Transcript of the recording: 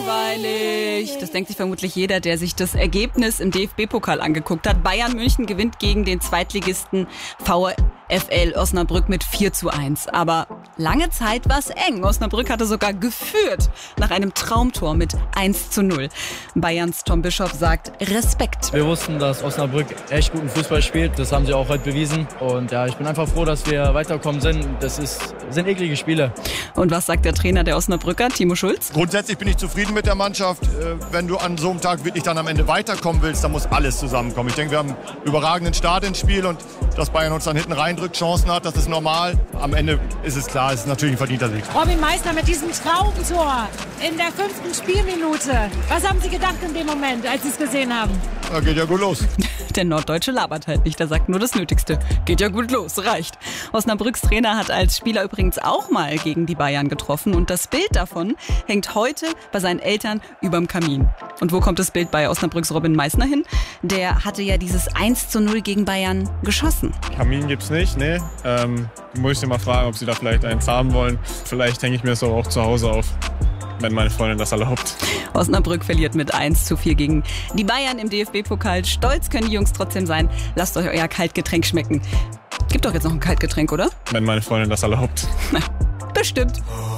langweilig. Das denkt sich vermutlich jeder, der sich das Ergebnis im DFB-Pokal angeguckt hat. Bayern München gewinnt gegen den Zweitligisten VfL Osnabrück mit 4:1. Aber lange Zeit war es eng. Osnabrück hatte sogar geführt nach einem Traumtor mit 1:0. Bayerns Tom Bischoff sagt Respekt. Wir wussten, dass Osnabrück echt guten Fußball spielt. Das haben sie auch heute bewiesen. Und ja, ich bin einfach froh, dass wir weiterkommen sind. Sind eklige Spiele. Und was sagt der Trainer der Osnabrücker, Timo Schulz? Grundsätzlich bin ich zufrieden mit der Mannschaft. Wenn du an so einem Tag wirklich dann am Ende weiterkommen willst, dann muss alles zusammenkommen. Ich denke, wir haben einen überragenden Start ins Spiel und dass Bayern uns dann hinten reindrückt, Chancen hat, das ist normal. Am Ende ist es klar, es ist natürlich ein verdienter Sieg. Robin Meissner mit diesem Traumtor in der 5. Spielminute. Was haben Sie gedacht in dem Moment, als Sie es gesehen haben? Da geht ja gut los. Der Norddeutsche labert halt nicht, der sagt nur das Nötigste. Geht ja gut los, reicht. Osnabrücks Trainer hat als Spieler übrigens auch mal gegen die Bayern getroffen und das Bild davon hängt heute bei seinen Eltern überm Kamin. Und wo kommt das Bild bei Osnabrücks Robin Meissner hin? Der hatte ja dieses 1:0 gegen Bayern geschossen. Kamin gibt's nicht, ne? Muss ich dir mal fragen, ob sie da vielleicht eins haben wollen. Vielleicht hänge ich mir das aber auch zu Hause auf, wenn meine Freundin das erlaubt. Osnabrück verliert mit 1:4 gegen die Bayern im DFB-Pokal. Stolz können die Jungs trotzdem sein. Lasst euch euer Kaltgetränk schmecken. Gibt doch jetzt noch ein Kaltgetränk, oder? Wenn meine Freundin das erlaubt. Na, bestimmt.